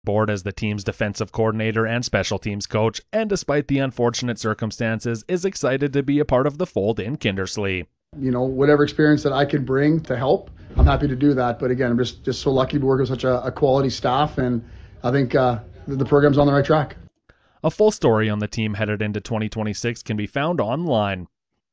board as the team's defensive coordinator and special teams coach, and despite the unfortunate circumstances, is excited to be a part of the fold in Kindersley. Whatever experience that I could bring to help, I'm happy to do that. But again, I'm just so lucky to work with such a quality staff, and I think the program's on the right track. A full story on the team headed into 2026 can be found online.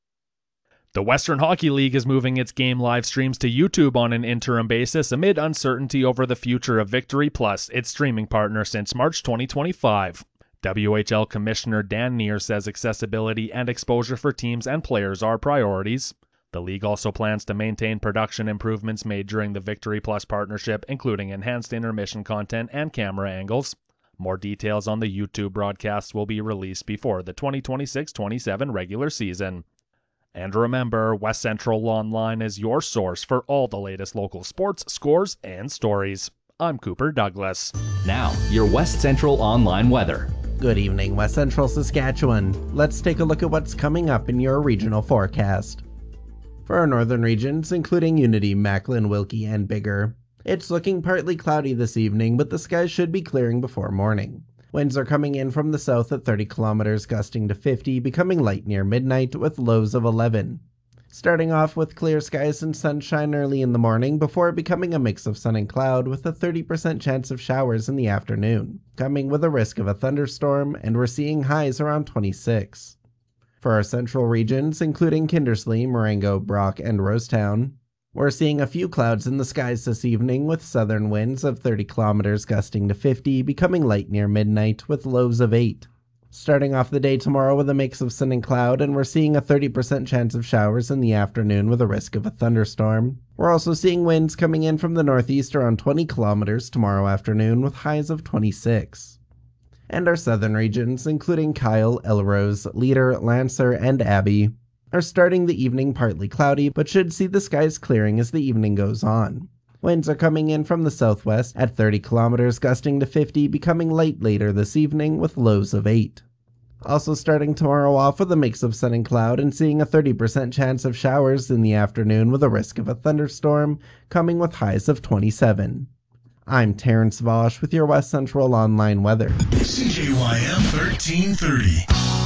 The Western Hockey League is moving its game live streams to YouTube on an interim basis amid uncertainty over the future of Victory Plus, its streaming partner since March 2025. WHL Commissioner Dan Neer says accessibility and exposure for teams and players are priorities. The league also plans to maintain production improvements made during the Victory Plus partnership, including enhanced intermission content and camera angles. More details on the YouTube broadcasts will be released before the 2026-27 regular season. And remember, West Central Online is your source for all the latest local sports, scores, and stories. I'm Cooper Douglas. Now, your West Central Online weather. Good evening, West Central Saskatchewan. Let's take a look at what's coming up in your regional forecast. For our northern regions, including Unity, Macklin, Wilkie, and Biggar, it's looking partly cloudy this evening, but the skies should be clearing before morning. Winds are coming in from the south at 30 kilometers, gusting to 50, becoming light near midnight with lows of 11. Starting off with clear skies and sunshine early in the morning before becoming a mix of sun and cloud with a 30% chance of showers in the afternoon, coming with a risk of a thunderstorm, and we're seeing highs around 26. For our central regions, including Kindersley, Marengo, Brock, and Rosetown, we're seeing a few clouds in the skies this evening with southern winds of 30 kilometers gusting to 50, becoming light near midnight with lows of 8. Starting off the day tomorrow with a mix of sun and cloud, and we're seeing a 30% chance of showers in the afternoon with a risk of a thunderstorm. We're also seeing winds coming in from the northeast around 20 kilometers tomorrow afternoon with highs of 26. And our southern regions, including Kyle, Elrose, Leader, Lancer, and Abbey, are starting the evening partly cloudy, but should see the skies clearing as the evening goes on. Winds are coming in from the southwest at 30 kilometers, gusting to 50, becoming light later this evening with lows of 8. Also starting tomorrow off with a mix of sun and cloud and seeing a 30% chance of showers in the afternoon with a risk of a thunderstorm, coming with highs of 27. I'm Terrence Vosch with your West Central Online weather. CJYM 1330.